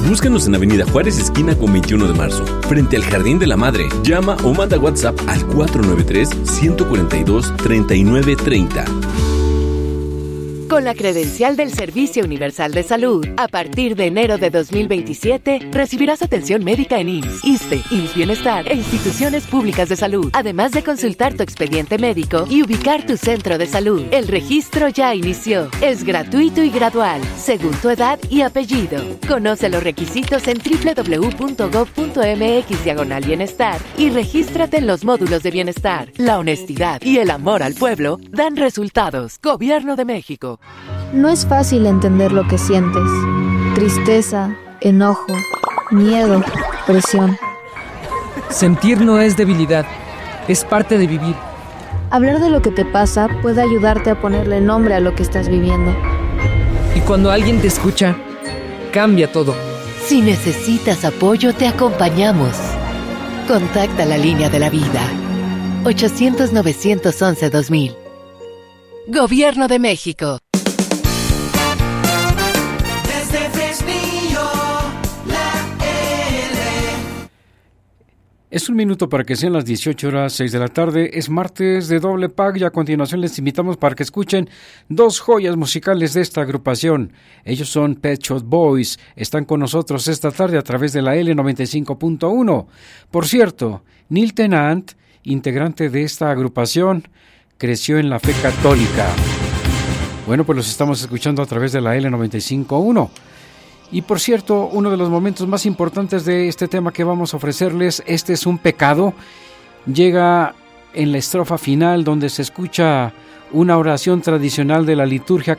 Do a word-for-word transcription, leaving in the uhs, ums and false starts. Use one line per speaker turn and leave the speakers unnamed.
Búscanos en Avenida Juárez, esquina con veintiuno de marzo, frente al Jardín de la Madre. Llama o manda WhatsApp al cuatro nueve tres, uno cuatro dos, tres nueve tres cero.
Con la credencial del Servicio Universal de Salud, a partir de enero de dos mil veintisiete, recibirás atención médica en I M S S, ISSSTE, I M S S Bienestar e instituciones públicas de salud, además de consultar tu expediente médico y ubicar tu centro de salud. El registro ya inició. Es gratuito y gradual, según tu edad y apellido. Conoce los requisitos en doble u doble u doble u punto gob punto eme equis diagonal bienestar y regístrate en los módulos de bienestar. La honestidad y el amor al pueblo dan resultados. Gobierno de México.
No es fácil entender lo que sientes. Tristeza, enojo, miedo, presión.
Sentir no es debilidad, es parte de vivir.
Hablar de lo que te pasa puede ayudarte a ponerle nombre a lo que estás viviendo.
Y cuando alguien te escucha, cambia todo.
Si necesitas apoyo, te acompañamos. Contacta la línea de la vida. ochocientos, novecientos once, dos mil. Gobierno de México.
Desde Fresnillo, la L.
Es un minuto para que sean las dieciocho horas, seis de la tarde. Es martes de doble pack y a continuación les invitamos para que escuchen dos joyas musicales de esta agrupación. Ellos son Pet Shop Boys. Están con nosotros esta tarde a través de la L noventa y cinco punto uno. Por cierto, Neil Tennant, integrante de esta agrupación, creció en la fe católica. Bueno, pues los estamos escuchando a través de la L noventa y cinco punto uno. Y por cierto, uno de los momentos más importantes de este tema que vamos a ofrecerles, Este es un pecado, llega en la estrofa final donde se escucha una oración tradicional de la liturgia